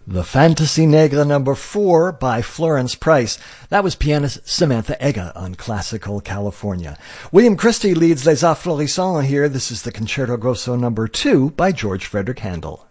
The Fantasy Negra number 4 by Florence Price. That was pianist Samantha Ega on Classical California. William Christie leads Les Arts Florissants here. This is the Concerto Grosso number 2 by George Frederick Handel.